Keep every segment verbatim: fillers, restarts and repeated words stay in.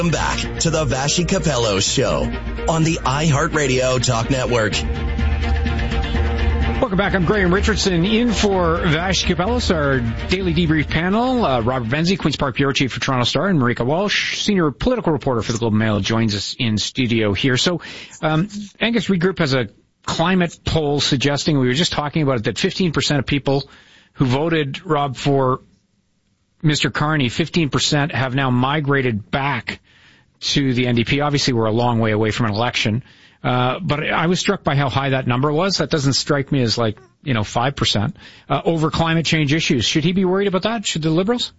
Welcome back to the Vassy Capello Show on the iHeartRadio Talk Network. Welcome back. I'm Graham Richardson in for Vassy Capello, our daily debrief panel. Uh, Robert Benzie, Queen's Park Bureau Chief for Toronto Star, and Marika Walsh, Senior Political Reporter for the Globe and Mail, joins us in studio here. So um, Angus Reid Group has a climate poll suggesting, we were just talking about it, that fifteen percent of people who voted, Rob, for Mister Carney, fifteen percent have now migrated back to the N D P. Obviously, we're a long way away from an election. Uh, but I was struck by how high that number was. That doesn't strike me as like, you know, five percent, uh, over climate change issues. Should he be worried about that? Should the Liberals?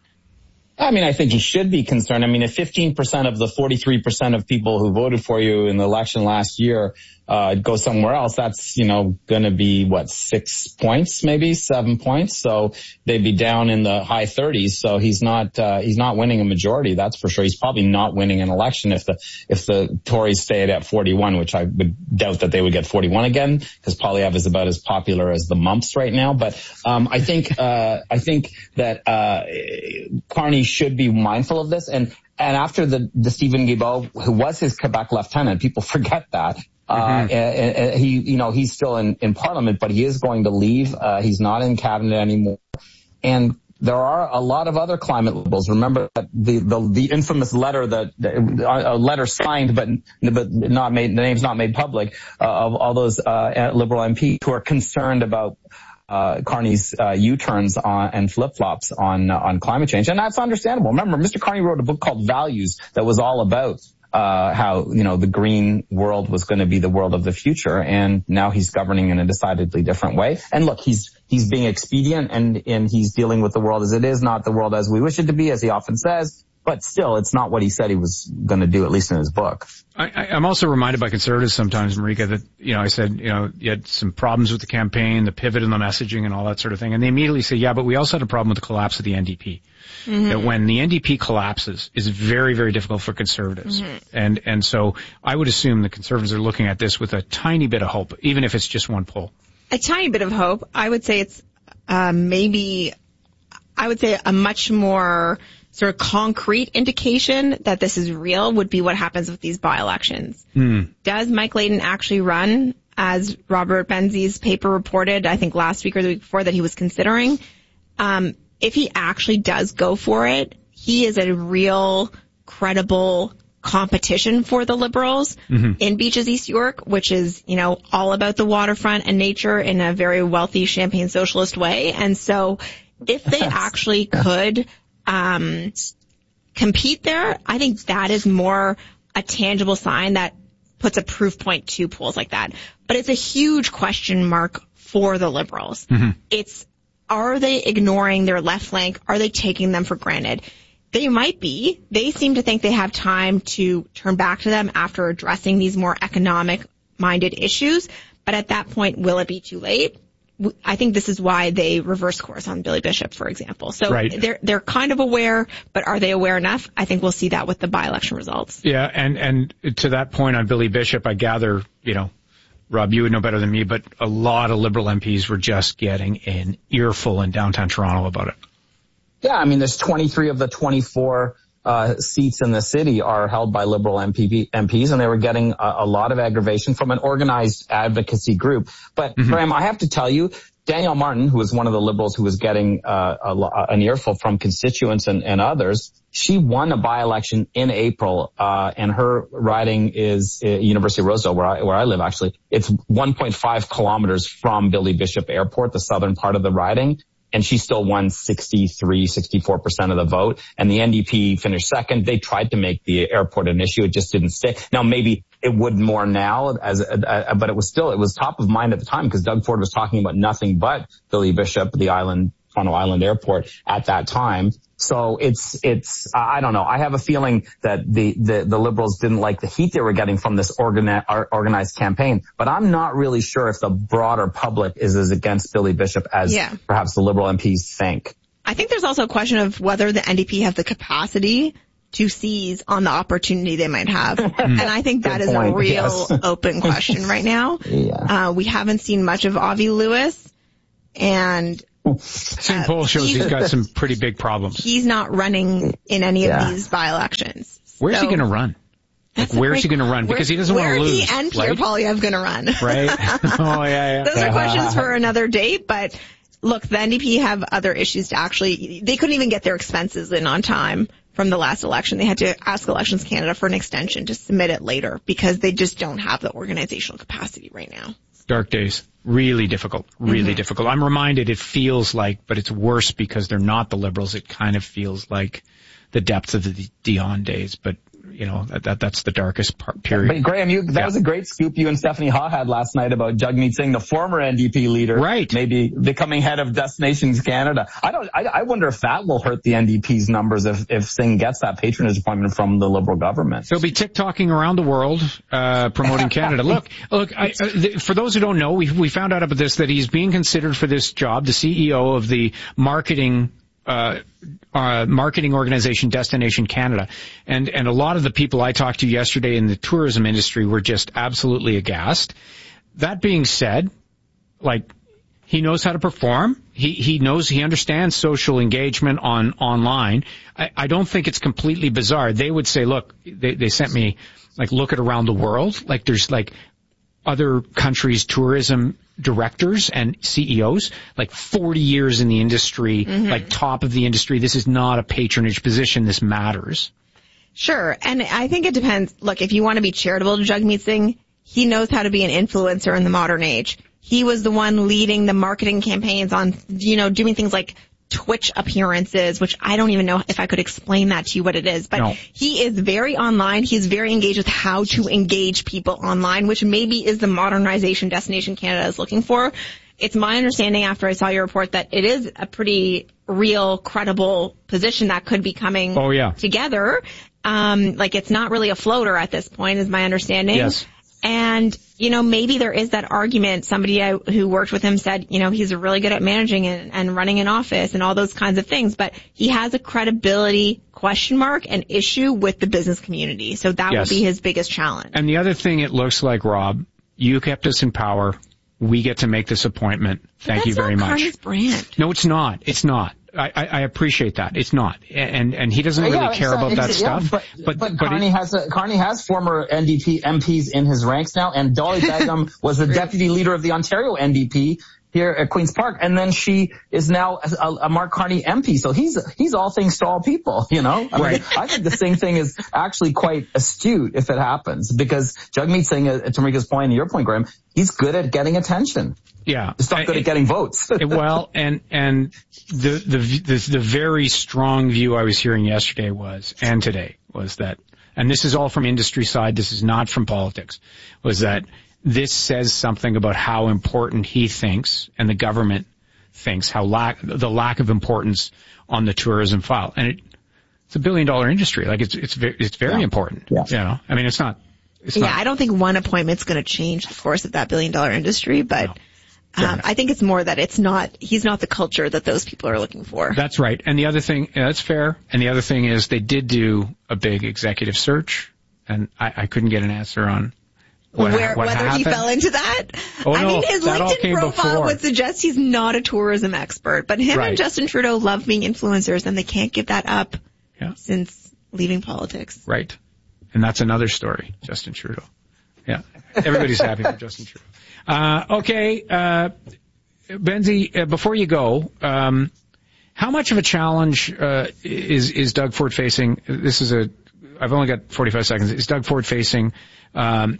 I mean, I think he should be concerned. I mean, if fifteen percent of the forty-three percent of people who voted for you in the election last year uh go somewhere else, that's, you know, going to be, what, six points, maybe seven points. So they'd be down in the high thirties. So he's not uh he's not winning a majority, that's for sure. He's probably not winning an election if the if the Tories stayed at forty-one, which I would doubt that they would get forty-one again, because Poilievre is about as popular as the mumps right now. But um I think uh I think that uh Carney should be mindful of this. And and after the, the Stephen Guilbeault, who was his Quebec lieutenant, people forget that. Uh, mm-hmm. and, and he, you know, he's still in, in Parliament, but he is going to leave. Uh, he's not in cabinet anymore. And there are a lot of other climate liberals. Remember that the, the, the infamous letter that, a letter signed, but, but not made, the name's not made public, uh, of all those, uh, liberal M Ps who are concerned about Uh, Carney's uh, U-turns on, and flip-flops on uh, on climate change, and that's understandable. Remember, Mister Carney wrote a book called Values that was all about uh how, you know, the green world was going to be the world of the future, and now he's governing in a decidedly different way. And look, he's he's being expedient, and and he's dealing with the world as it is, not the world as we wish it to be, as he often says. But still, it's not what he said he was going to do, at least in his book. I, I'm also reminded by conservatives sometimes, Marika, that, you know, I said, you know, you had some problems with the campaign, the pivot in the messaging and all that sort of thing. And they immediately say, yeah, but we also had a problem with the collapse of the N D P. Mm-hmm. That when the N D P collapses is very, very difficult for conservatives. Mm-hmm. And, and so I would assume the conservatives are looking at this with a tiny bit of hope, even if it's just one poll. A tiny bit of hope. I would say it's, uh, maybe, I would say a much more sort of concrete indication that this is real would be what happens with these by-elections. Hmm. Does Mike Layton actually run, as Robert Benzie's paper reported, I think last week or the week before, that he was considering? Um, if he actually does go for it, he is a real, credible competition for the Liberals mm-hmm. in Beaches East York, which is, you know, all about the waterfront and nature in a very wealthy Champagne socialist way. And so if they actually could um compete there, I think that is more a tangible sign that puts a proof point to polls like that. But it's a huge question mark for the Liberals. Mm-hmm. It's, are they ignoring their left flank? Are they taking them for granted? They might be. They seem to think they have time to turn back to them after addressing these more economic-minded issues. But at that point, will it be too late? I think this is why they reverse course on Billy Bishop, for example. So right. they're they're kind of aware, but are they aware enough? I think we'll see that with the by-election results. Yeah, and and to that point on Billy Bishop, I gather, you know, Rob, you would know better than me, but a lot of Liberal M Ps were just getting an earful in downtown Toronto about it. Yeah, I mean, there's twenty-three of the twenty-four uh seats in the city are held by Liberal M P, M Ps, and they were getting a, a lot of aggravation from an organized advocacy group. But, mm-hmm. Graham, I have to tell you, Danielle Martin, who was one of the Liberals who was getting uh, a, an earful from constituents and, and others, she won a by-election in April, uh and her riding is uh, University of Rosedale, where I, where I live, actually. It's one point five kilometers from Billy Bishop Airport, the southern part of the riding. And she still won sixty-three, sixty-four percent of the vote. And the N D P finished second. They tried to make the airport an issue. It just didn't stick. Now, maybe it would more now, as uh, but it was still, it was top of mind at the time because Doug Ford was talking about nothing but Billy Bishop, the island, Toronto Island Airport at that time. So it's, it's, I don't know. I have a feeling that the, the, the Liberals didn't like the heat they were getting from this organi- organized campaign, but I'm not really sure if the broader public is as against Billy Bishop as yeah. perhaps the Liberal M Ps think. I think there's also a question of whether the N D P have the capacity to seize on the opportunity they might have. And I think that Good is point. a real yes. open question right now. Yeah. Uh, we haven't seen much of Avi Lewis, and Saint Paul shows he's got some pretty big problems. He's not running in any yeah. of these by-elections. Where's so, he going to run? Like, where's great, he going to run? Because he doesn't want to lose. Where he and Pierre right? Poilievre going to run? Right. Oh, yeah, yeah. Those are questions for another date, but look, the N D P have other issues to actually, they couldn't even get their expenses in on time from the last election. They had to ask Elections Canada for an extension to submit it later because they just don't have the organizational capacity right now. Dark days. Really difficult. Really mm-hmm. difficult. I'm reminded it feels like, but it's worse because they're not the Liberals. It kind of feels like the depths of the Dion days, but you know, that, that that's the darkest part, period. But Graham, you, that yeah. was a great scoop you and Stephanie Ha had last night about Jagmeet Singh, the former N D P leader, right? Maybe becoming head of Destinations Canada. I don't. I, I wonder if that will hurt the N D P's numbers if if Singh gets that patronage appointment from the Liberal government. They'll be TikToking around the world, uh, promoting Canada. Look, look. I, uh, th- for those who don't know, we we found out about this that he's being considered for this job, the C E O of the marketing. Uh, uh, marketing organization Destination Canada. And, and a lot of the people I talked to yesterday in the tourism industry were just absolutely aghast. That being said, like, he knows how to perform. He, he knows, he understands social engagement on, online. I, I don't think it's completely bizarre. They would say, look, they, they sent me, like, look at around the world. Like, there's, like, other countries' tourism directors and C E Os, like forty years in the industry, mm-hmm. like top of the industry. This is not a patronage position. This matters. Sure. And I think it depends. Look, if you want to be charitable to Jagmeet Singh, he knows how to be an influencer in the modern age. He was the one leading the marketing campaigns on, you know, doing things like Twitch appearances, which I don't even know if I could explain that to you what it is, but no. He is very online. He's very engaged with how to engage people online, which maybe is the modernization Destination Canada is looking for. It's my understanding after I saw your report that it is a pretty real, credible position that could be coming oh, yeah. together. Um, like it's not really a floater at this point is my understanding. Yes. And, you know, maybe there is that argument. Somebody I, who worked with him said, you know, he's really good at managing and, and running an office and all those kinds of things, but he has a credibility question mark and issue with the business community. So that yes. would be his biggest challenge. And the other thing it looks like, Rob, you kept us in power. We get to make this appointment. Thank you very much. That's not Carney's brand. No, it's not. It's not. I, I, I appreciate that. It's not, and and he doesn't really yeah, care about that yeah, stuff. But but, but, but Carney it, has a, Carney has former N D P M Ps in his ranks now, and Dolly Begum was the deputy leader of the Ontario N D P here at Queen's Park, and then she is now a, a Mark Carney M P. So he's he's all things to all people, you know. I right. mean, I think the Singh thing is actually quite astute if it happens, because Jagmeet Singh, uh, to Marika's point and your point, Graham, he's good at getting attention. Yeah. He's not good I, at getting votes. Well, and, and the, the, the, the very strong view I was hearing yesterday was, and today, was that, and this is all from industry side, this is not from politics, was that this says something about how important he thinks and the government thinks, how lack, the lack of importance on the tourism file. And it, it's a billion dollar industry. Like it's, it's, it's very yeah. important. Yeah. You know, I mean, it's not, it's yeah, not. I don't think one appointment's going to change the course of that billion dollar industry, but. No. Um, I think it's more that it's not, he's not the culture that those people are looking for. That's right. And the other thing, yeah, that's fair. And the other thing is they did do a big executive search, and I, I couldn't get an answer on what, Where, what whether happened. He fell into that. Oh, I no, mean, his LinkedIn profile before. Would suggest he's not a tourism expert, but him right. and Justin Trudeau love being influencers, and they can't give that up yeah. since leaving politics. Right. And that's another story, Justin Trudeau. Yeah. Everybody's happy with Justin Trudeau. Uh, okay, uh, Benzie, uh, before you go, um, how much of a challenge, uh, is, is Doug Ford facing? This is a, I've only got forty-five seconds. Is Doug Ford facing, um,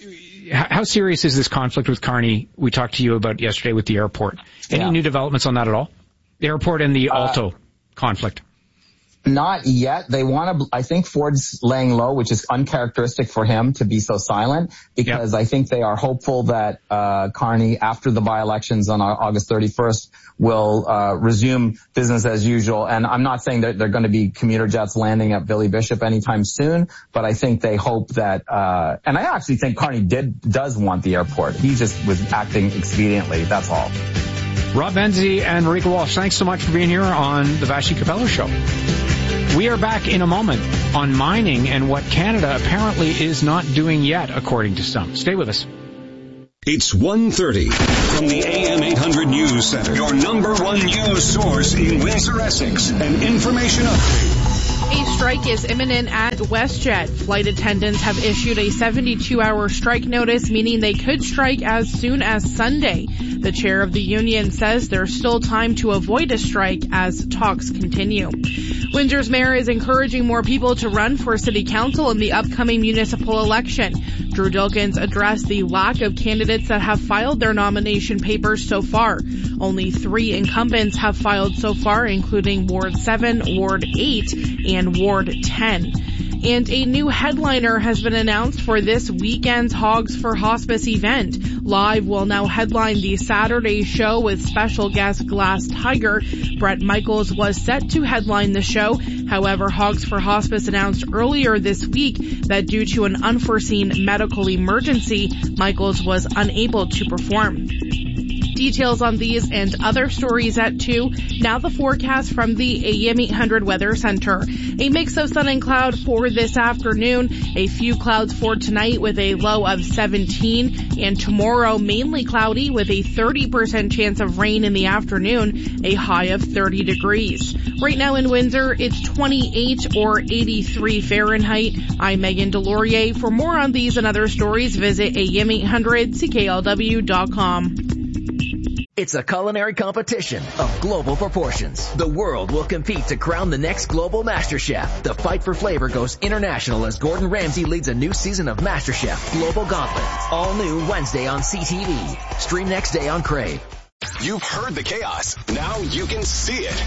how serious is this conflict with Carney we talked to you about yesterday with the airport? Any yeah. new developments on that at all? The airport and the Alto uh, conflict. Not yet. They want to, I think Ford's laying low, which is uncharacteristic for him to be so silent, because yep. I think they are hopeful that, uh, Carney, after the by-elections on August thirty-first, will, uh, resume business as usual. And I'm not saying that they're going to be commuter jets landing at Billy Bishop anytime soon, but I think they hope that, uh, and I actually think Carney did, does want the airport. He just was acting expediently. That's all. Rob Benzie and Marika Walsh, thanks so much for being here on the Vassy Capello Show. We are back in a moment on mining and what Canada apparently is not doing yet, according to some. Stay with us. It's one thirty from the A M eight hundred News Center, your number one news source in Windsor, Essex, and information update. A strike is imminent at WestJet. Flight attendants have issued a seventy-two hour strike notice, meaning they could strike as soon as Sunday. The chair of the union says there's still time to avoid a strike as talks continue. Windsor's mayor is encouraging more people to run for city council in the upcoming municipal election. Drew Dilkins addressed the lack of candidates that have filed their nomination papers so far. Only three incumbents have filed so far, including Ward seven, Ward eight, and Ward ten. And a new headliner has been announced for this weekend's Hogs for Hospice event. Live will now headline the Saturday show with special guest Glass Tiger. Bret Michaels was set to headline the show. However, Hogs for Hospice announced earlier this week that due to an unforeseen medical emergency, Michaels was unable to perform. Details on these and other stories at two. Now the forecast from the A M eight hundred Weather Center. A mix of sun and cloud for this afternoon. A few clouds for tonight with a low of seventeen. And tomorrow mainly cloudy with a thirty percent chance of rain in the afternoon. A high of thirty degrees. Right now in Windsor, it's twenty-eight or eighty-three Fahrenheit. I'm Megan Delorier. For more on these and other stories, visit A M eight hundred C K L W dot com. It's a culinary competition of global proportions. The world will compete to crown the next global master chef. The fight for flavor goes international as Gordon Ramsay leads a new season of MasterChef Global Gauntlet. All new Wednesday on C T V. Stream next day on Crave. You've heard the chaos. Now you can see it.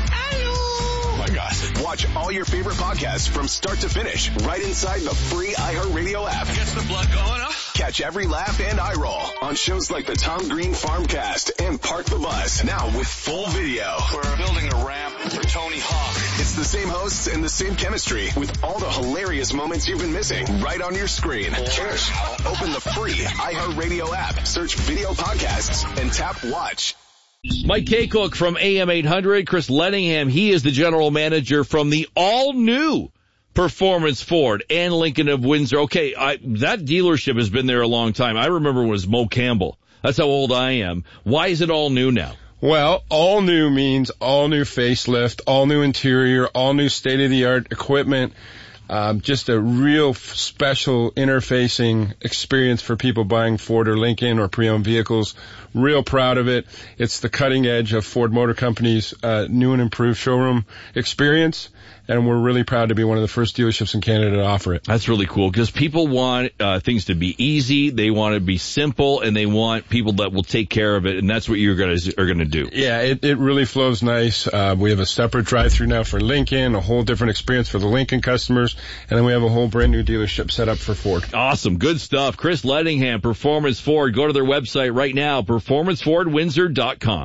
Oh my gosh. Watch all your favorite podcasts from start to finish right inside the free iHeartRadio app. Gets the blood going, huh? Catch every laugh and eye roll on shows like the Tom Green Farmcast and Park the Bus. Now with full video. We're building a ramp for Tony Hawk. It's the same hosts and the same chemistry with all the hilarious moments you've been missing right on your screen. Cheers. Open the free iHeartRadio app, search video podcasts, and tap watch. Mike Kaycook from A M eight hundred. Chris Lettingham, he is the general manager from the all-new Performance Ford and Lincoln of Windsor. Okay, I, that dealership has been there a long time. I remember when it was Mo Campbell. That's how old I am. Why is it all new now? Well, all new means all new facelift, all new interior, all new state-of-the-art equipment. Um, just a real f- special interfacing experience for people buying Ford or Lincoln or pre-owned vehicles. Real proud of it. It's the cutting edge of Ford Motor Company's uh, new and improved showroom experience, and we're really proud to be one of the first dealerships in Canada to offer it. That's really cool because people want uh, things to be easy, they want to be simple, and they want people that will take care of it, and that's what you're going to are going to do. Yeah, it, it really flows nice. Uh, we have a separate drive-through now for Lincoln, a whole different experience for the Lincoln customers, and then we have a whole brand new dealership set up for Ford. Awesome. Good stuff. Chris Lettingham, Performance Ford. Go to their website right now, performance ford windsor dot com.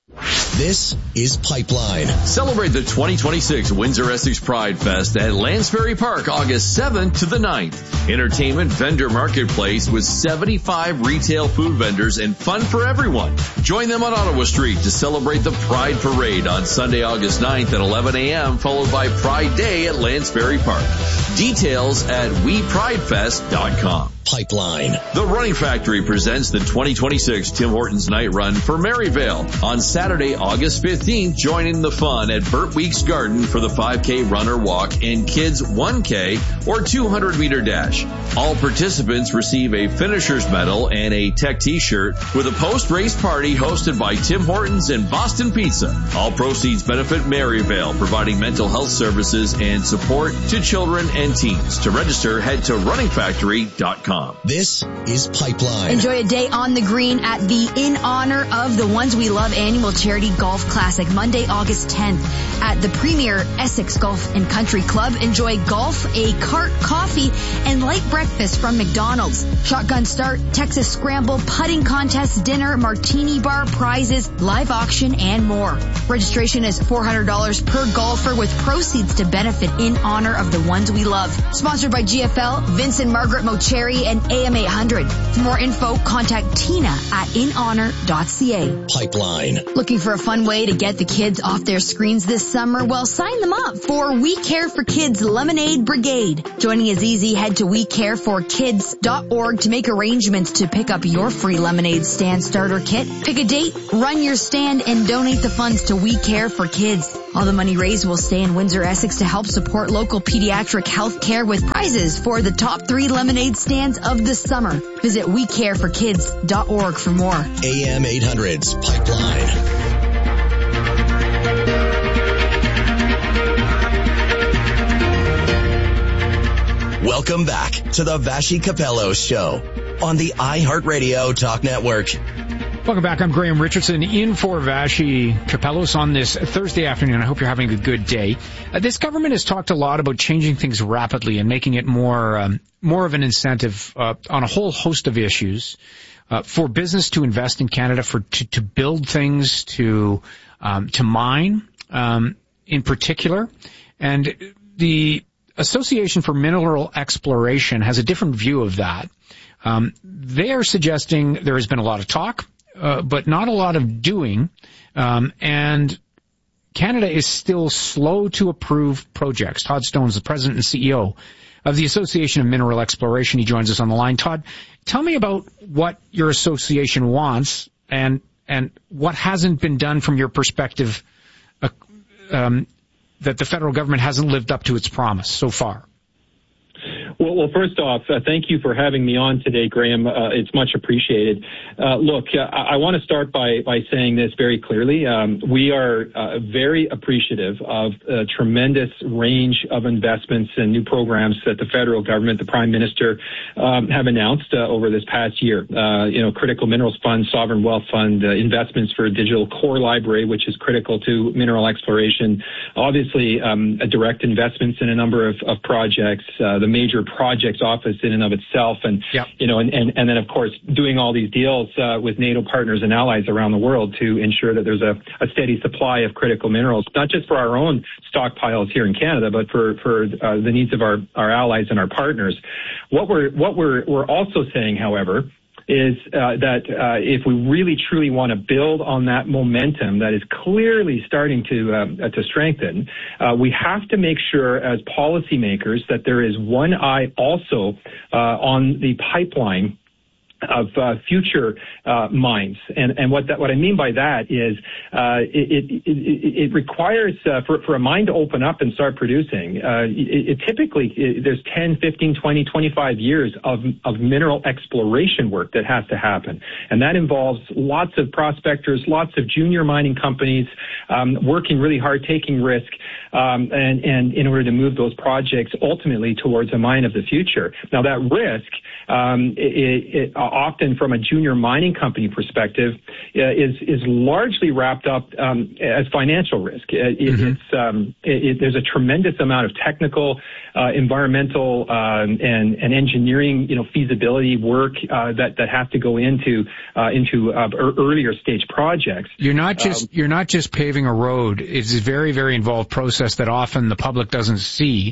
This is Pipeline. Celebrate the twenty twenty-six Windsor Essex Pride Fest at Lansbury Park, August seventh to the ninth. Entertainment vendor marketplace with seventy-five retail food vendors and fun for everyone. Join them on Ottawa Street to celebrate the Pride Parade on Sunday, August ninth at eleven a.m., followed by Pride Day at Lansbury Park. Details at we pride fest dot com. Pipeline. The Running Factory presents the twenty twenty-six Tim Hortons Night Run for Maryvale. On Saturday, August fifteenth, join in the fun at Burt Weeks Garden for the five K run or walk and kids one K or two hundred meter dash. All participants receive a finisher's medal and a tech t-shirt with a post-race party hosted by Tim Hortons and Boston Pizza. All proceeds benefit Maryvale, providing mental health services and support to children and teens. To register, head to running factory dot com. This is Pipeline. Enjoy a day on the green at the In Honor of the Ones We Love annual charity golf classic, Monday, August tenth at the premier Essex Golf and Country Club. Enjoy golf, a cart, coffee, and light breakfast from McDonald's. Shotgun start, Texas scramble, putting contest, dinner, martini bar, prizes, live auction, and more. Registration is four hundred dollars per golfer with proceeds to benefit In Honor of the Ones We Love. Sponsored by G F L, Vince and Margaret Mocheri, and A M eight hundred. For more info, contact Tina at in honor dot c a. Pipeline. Looking for a fun way to get the kids off their screens this summer? Well, sign them up for We Care for Kids Lemonade Brigade. Joining is easy. Head to we care for kids dot org to make arrangements to pick up your free lemonade stand starter kit. Pick a date, run your stand, and donate the funds to We Care for Kids. All the money raised will stay in Windsor, Essex to help support local pediatric health care with prizes for the top three lemonade stands of the summer. Visit we care for kids dot org for more. A M eight hundred's Pipeline. Welcome back to the Vassy Capello Show on the iHeartRadio Talk Network. Welcome back. I'm Graham Richardson in for Vassy Capellos on this Thursday afternoon. I hope you're having a good day. Uh, this government has talked a lot about changing things rapidly and making it more um, more of an incentive uh, on a whole host of issues uh, for business to invest in Canada, for to, to build things, to um, to mine um, in particular. And the Association for Mineral Exploration has a different view of that. Um, they are suggesting there has been a lot of talk, uh, but not a lot of doing, um, and Canada is still slow to approve projects. Todd Stone is the president and C E O of the Association of Mineral Exploration. He joins us on the line. Todd, tell me about what your association wants and and what hasn't been done from your perspective, uh, um, that the federal government hasn't lived up to its promise so far. Well, well, first off, uh, thank you for having me on today, Graham. Uh, it's much appreciated. Uh, look, uh, I, I want to start by, by saying this very clearly. Um, we are uh, very appreciative of a tremendous range of investments and new programs that the federal government, the Prime Minister, um, have announced uh, over this past year. Uh, you know, Critical Minerals Fund, Sovereign Wealth Fund, uh, investments for a digital core library, which is critical to mineral exploration. Obviously, um, a direct investments in a number of, of projects, uh, the major projects office in and of itself, and yep. you know, and, and, and then of course doing all these deals uh, with NATO partners and allies around the world to ensure that there's a, a steady supply of critical minerals, not just for our own stockpiles here in Canada, but for for uh, the needs of our, our allies and our partners. What we're what we're we're also saying, however, is uh, that uh, if we really truly want to build on that momentum that is clearly starting to uh, to strengthen, uh, we have to make sure as policymakers that there is one eye also uh, on the pipeline of uh, future uh, mines. And, and what that, what I mean by that is uh, it, it, it, it requires uh, for, for a mine to open up and start producing, uh, it, it typically it, there's ten, fifteen, twenty, twenty-five years of, of mineral exploration work that has to happen. And that involves lots of prospectors, lots of junior mining companies um, working really hard, taking risk, um, and, and in order to move those projects ultimately towards a mine of the future. Now that risk, um, it, it, often from a junior mining company perspective, uh, is is largely wrapped up um, as financial risk. It, mm-hmm. It's um, it, it, there's a tremendous amount of technical, uh, environmental, um, and and engineering, you know, feasibility work uh, that that has to go into uh, into uh, earlier stage projects. You're not just um, you're not just paving a road. It's a very very involved process that often the public doesn't see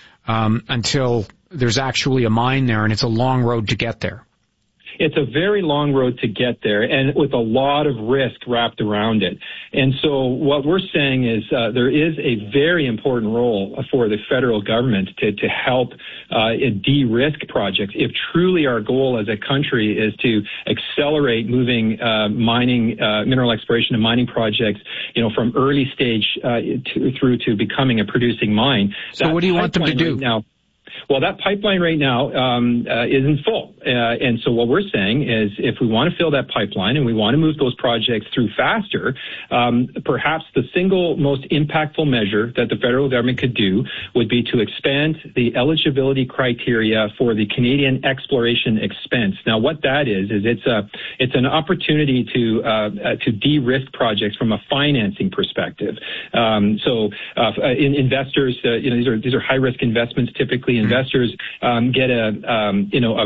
um, until there's actually a mine there, and it's a long road to get there. It's a very long road to get there, and with a lot of risk wrapped around it. And so what we're saying is uh, there is a very important role for the federal government to, to help uh, de-risk projects. If truly our goal as a country is to accelerate moving uh, mining, uh, mineral exploration and mining projects, you know, from early stage uh, to, through to becoming a producing mine. So what do you want them to do? Right now, Well, that pipeline right now um, uh, isn't full. Uh, and so what we're saying is if we want to fill that pipeline and we want to move those projects through faster, um, perhaps the single most impactful measure that the federal government could do would be to expand the eligibility criteria for the Canadian exploration expense. Now, what that is, is it's a it's an opportunity to uh, uh, to de-risk projects from a financing perspective. Um, so uh, in investors, uh, you know, these are these are high-risk investments typically. Investors um, get a um, you know a, a pretty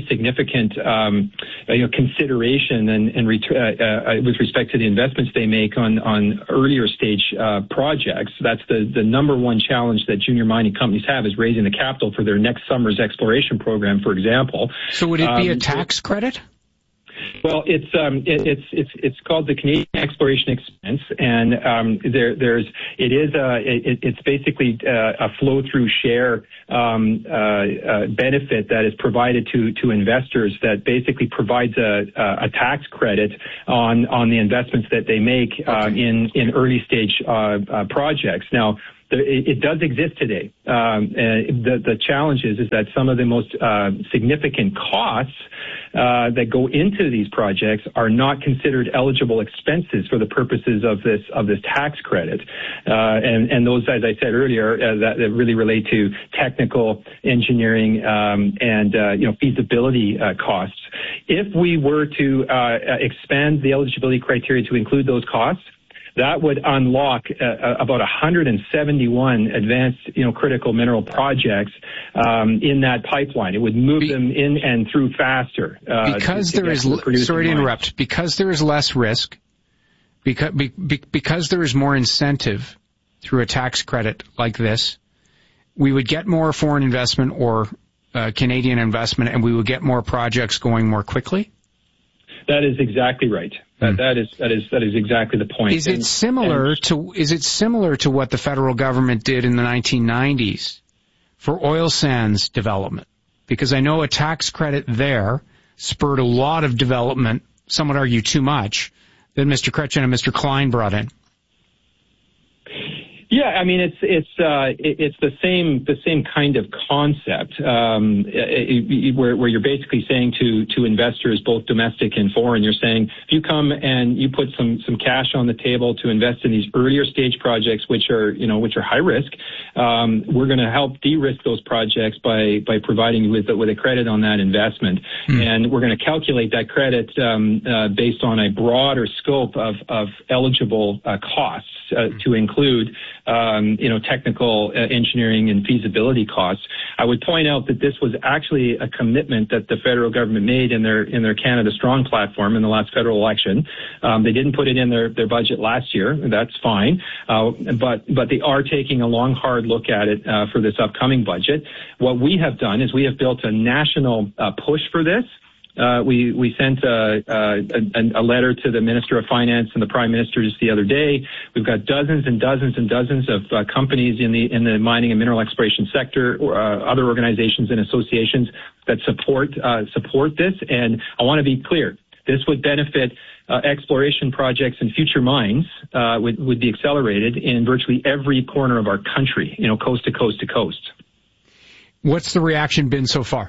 significant um, you know, consideration and, and ret- uh, uh, with respect to the investments they make on, on earlier stage uh, projects. That's the, the number one challenge that junior mining companies have, is raising the capital for their next summer's exploration program, for example. So would it be um, a tax credit? Well, it's um, it, it's it's it's called the Canadian Exploration Expense, and um, there there's it is a it, it's basically uh, a flow through share um, uh, uh, benefit that is provided to to investors that basically provides a a tax credit on on the investments that they make uh, in in early stage uh, uh, projects. Now, it does exist today. Um, the, the challenge is, is that some of the most uh, significant costs uh, that go into these projects are not considered eligible expenses for the purposes of this of this tax credit. Uh, and, and those, as I said earlier, uh, that, that really relate to technical, engineering, um, and uh, you know feasibility uh, costs. If we were to uh, expand the eligibility criteria to include those costs, that would unlock uh, about one hundred seventy-one advanced, you know, critical mineral projects um, in that pipeline. It would move Be- them in and through faster. Uh, because to, to there is, the sorry to mines. interrupt, because there is less risk, because, be, because there is more incentive through a tax credit like this, we would get more foreign investment or uh, Canadian investment, and we would get more projects going more quickly? That is exactly right. That, Hmm. that is that is that is exactly the point. Is it And- similar and- to is it similar to what the federal government did in the nineteen nineties for oil sands development? Because I know a tax credit there spurred a lot of development, some would argue too much, that Mister Chrétien and Mister Klein brought in. Yeah, I mean it's it's uh, it, it's the same the same kind of concept um, it, it, where where you're basically saying to to investors, both domestic and foreign, you're saying if you come and you put some some cash on the table to invest in these earlier stage projects, which are you know which are high risk, um, we're going to help de-risk those projects by by providing you with with a credit on that investment, mm. and we're going to calculate that credit um, uh, based on a broader scope of of eligible uh, costs uh, mm. to include. Um, you know, technical uh, engineering and feasibility costs. I would point out that this was actually a commitment that the federal government made in their in their Canada Strong platform in the last federal election. Um, they didn't put it in their, their budget last year. That's fine, uh, but but they are taking a long, hard look at it uh, for this upcoming budget. What we have done is we have built a national uh, push for this. Uh, we, we sent a, a, a letter to the Minister of Finance and the Prime Minister just the other day. We've got dozens and dozens and dozens of uh, companies in the in the mining and mineral exploration sector, or uh, other organizations and associations that support uh, support this. And I want to be clear: this would benefit uh, exploration projects and future mines. Uh, would would be accelerated in virtually every corner of our country, you know, coast to coast to coast. What's the reaction been so far?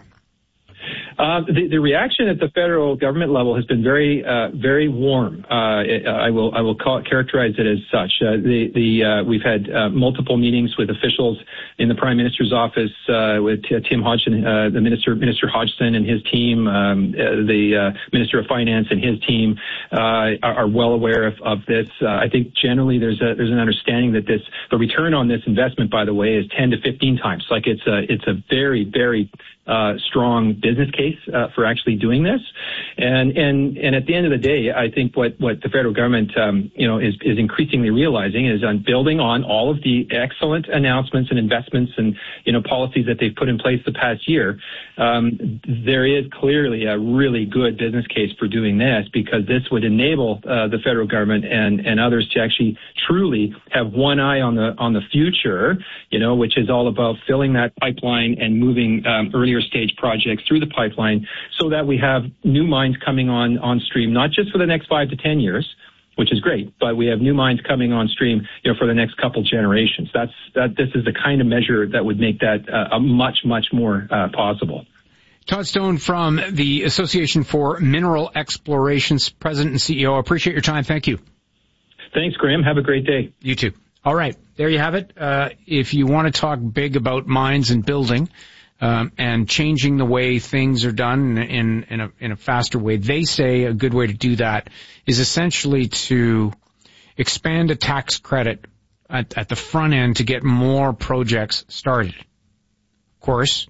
Uh, the, the reaction at the federal government level has been very, uh, very warm. Uh, it, uh, I will, I will call it, characterize it as such. Uh, the, the, uh, we've had uh, multiple meetings with officials in the Prime Minister's office, uh, with uh, Tim Hodgson, uh, the Minister, Minister Hodgson and his team, um, uh, the uh, Minister of Finance and his team uh, are, are well aware of, of this. Uh, I think generally there's a, there's an understanding that this, the return on this investment, by the way, is ten to fifteen times. Like it's a, it's a very, very Uh, strong business case uh, for actually doing this, and and and at the end of the day, I think what what the federal government um, you know is is increasingly realizing is on building on all of the excellent announcements and investments and you know policies that they've put in place the past year. Um, there is clearly a really good business case for doing this, because this would enable uh, the federal government and and others to actually truly have one eye on the on the future, you know, which is all about filling that pipeline and moving um, earlier stage projects through the pipeline, so that we have new mines coming on on stream, not just for the next five to ten years, which is great, but we have new mines coming on stream, you know, for the next couple generations. That's that. This is the kind of measure that would make that uh, a much much more uh, possible. Todd Stone from the Association for Mineral Exploration's President and C E O. I appreciate your time. Thank you. Thanks, Graham. Have a great day. You too. All right, there you have it. Uh, if you want to talk big about mines and building, Um, and changing the way things are done in, in, a, in a faster way. They say a good way to do that is essentially to expand a tax credit at, at the front end to get more projects started. Of course,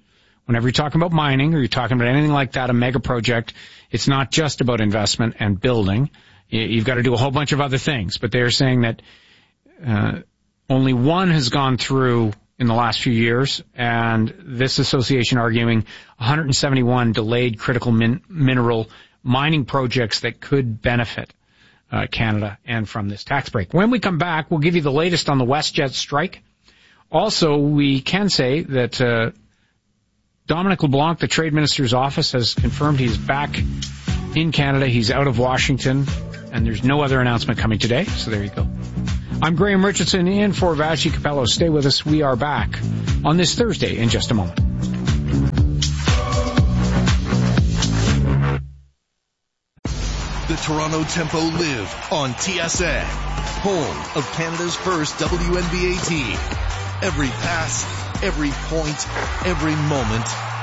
Whenever you're talking about mining or you're talking about anything like that, a mega project, it's not just about investment and building. You've got to do a whole bunch of other things. But they're saying that uh, only one has gone through in the last few years, and this association arguing one hundred seventy-one delayed critical min- mineral mining projects that could benefit uh, Canada and from this tax break. When we come back, we'll give you the latest on the WestJet strike. Also, we can say that uh, Dominic LeBlanc, the Trade Minister's office, has confirmed he's back in Canada. He's out of Washington, and there's no other announcement coming today, so there you go. I'm Graham Richardson in for Vassy Capello. Stay with us. We are back on this Thursday in just a moment. The Toronto Tempo live on T S N, home of Canada's first W N B A team. Every pass, every point, every moment,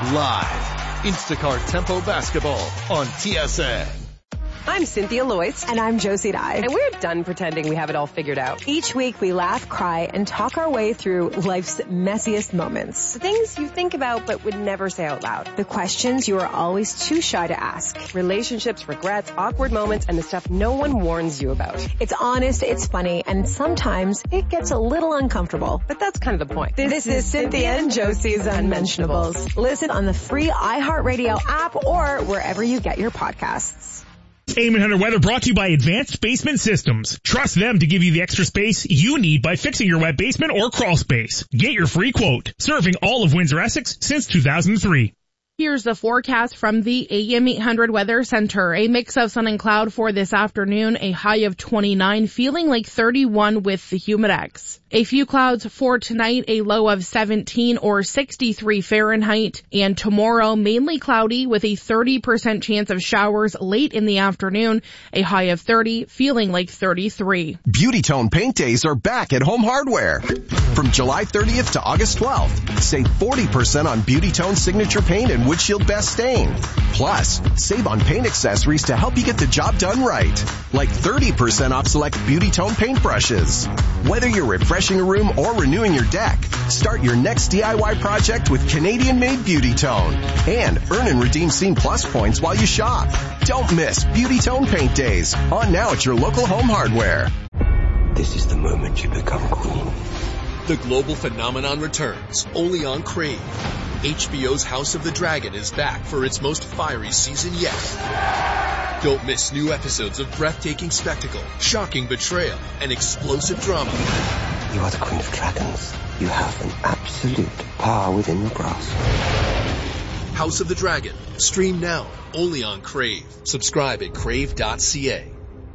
live. Instacart Tempo Basketball on T S N. I'm Cynthia Loyce. And I'm Josie Dye. And we're done pretending we have it all figured out. Each week we laugh, cry, and talk our way through life's messiest moments. The things you think about but would never say out loud. The questions you are always too shy to ask. Relationships, regrets, awkward moments, and the stuff no one warns you about. It's honest, it's funny, and sometimes it gets a little uncomfortable. But that's kind of the point. This, this is Cynthia and Josie's Unmentionables. Listen on the free iHeartRadio app or wherever you get your podcasts. A M eight hundred Weather brought to you by Advanced Basement Systems. Trust them to give you the extra space you need by fixing your wet basement or crawl space. Get your free quote. Serving all of Windsor-Essex since two thousand three. Here's the forecast from the A M eight hundred Weather Center. A mix of sun and cloud for this afternoon, a high of twenty-nine, feeling like thirty-one with the Humidex. A few clouds for tonight, a low of seventeen or sixty-three Fahrenheit. And tomorrow, mainly cloudy with a thirty percent chance of showers late in the afternoon, a high of thirty, feeling like thirty-three. Beauty Tone Paint Days are back at Home Hardware. From July thirtieth to August twelfth, save forty percent on Beauty Tone Signature Paint and Windshield Best Stain. Plus, save on paint accessories to help you get the job done right. Like thirty percent off select Beauty Tone paint brushes. Whether you're refreshing a room or renewing your deck, start your next D I Y project with Canadian-made Beauty Tone. And earn and redeem Scene Plus points while you shop. Don't miss Beauty Tone Paint Days. On now at your local Home Hardware. This is the moment you become queen. The global phenomenon returns, only on Crave. H B O's House of the Dragon is back for its most fiery season yet. Don't miss new episodes of breathtaking spectacle, shocking betrayal, and explosive drama. You are the Queen of Dragons. You have an absolute power within your grasp. House of the Dragon. Stream now, only on Crave. Subscribe at crave dot c a.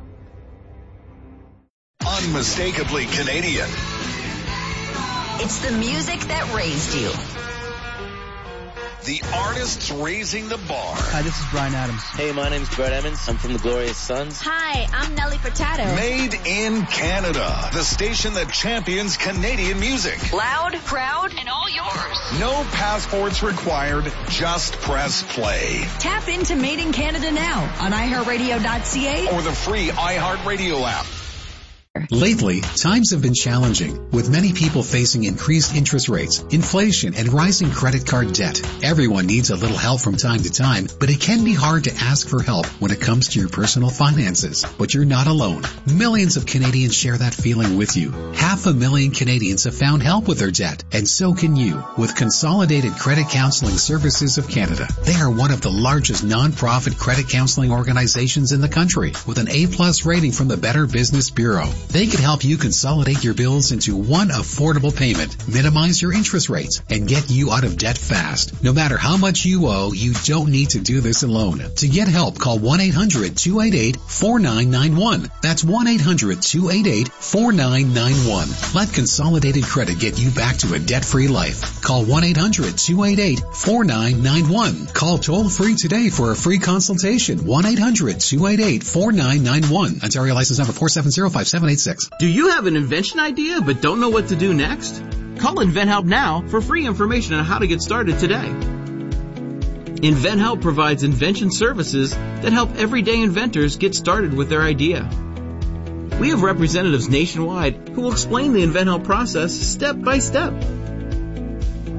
Unmistakably Canadian. It's the music that raised you. The artists raising the bar. Hi, this is Bryan Adams. Hey, my name's Brett Emmons. I'm from the Glorious Sons. Hi, I'm Nelly Furtado. Made in Canada. The station that champions Canadian music. Loud, proud, and all yours. No passports required. Just press play. Tap into Made in Canada now on i heart radio dot c a or the free iHeartRadio app. Lately, times have been challenging, with many people facing increased interest rates, inflation, and rising credit card debt. Everyone needs a little help from time to time, but it can be hard to ask for help when it comes to your personal finances. But you're not alone. Millions of Canadians share that feeling with you. Half a million Canadians have found help with their debt, and so can you, with Consolidated Credit Counseling Services of Canada. They are one of the largest non-profit credit counseling organizations in the country, with an A-plus rating from the Better Business Bureau. They can help you consolidate your bills into one affordable payment, minimize your interest rates, and get you out of debt fast. No matter how much you owe, you don't need to do this alone. To get help, call one eight hundred two eight eight four nine nine one. That's one eight hundred two eight eight four nine nine one. Let Consolidated Credit get you back to a debt-free life. Call one eight hundred two eight eight four nine nine one. Call toll-free today for a free consultation. one eight hundred two eight eight four nine nine one. Ontario license number four seven zero five seven eight six. Do you have an invention idea but don't know what to do next? Call InventHelp now for free information on how to get started today. InventHelp provides invention services that help everyday inventors get started with their idea. We have representatives nationwide who will explain the InventHelp process step by step.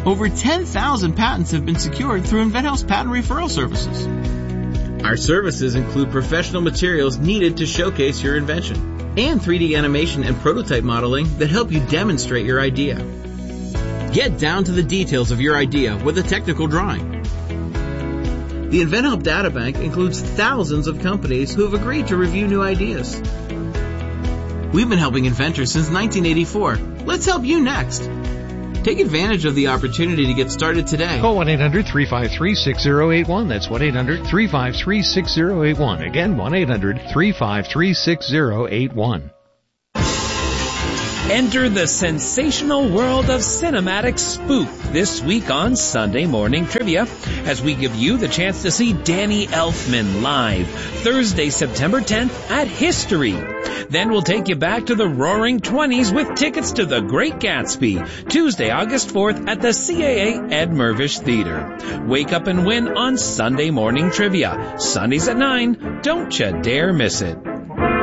Over ten thousand patents have been secured through InventHelp's patent referral services. Our services include professional materials needed to showcase your invention and three D animation and prototype modeling that help you demonstrate your idea. Get down to the details of your idea with a technical drawing. The InventHelp Databank includes thousands of companies who have agreed to review new ideas. We've been helping inventors since nineteen eighty-four. Let's help you next. Take advantage of the opportunity to get started today. Call one eight hundred three five three six zero eight one. That's one eight hundred three five three six zero eight one. Again, one eight hundred three five three six zero eight one. Enter the sensational world of cinematic spook this week on Sunday Morning Trivia as we give you the chance to see Danny Elfman live Thursday, September tenth at History. Then we'll take you back to the Roaring Twenties with tickets to The Great Gatsby Tuesday, August fourth at the C A A Ed Mirvish Theater. Wake up and win on Sunday Morning Trivia. Sundays at nine. Don't you dare miss it.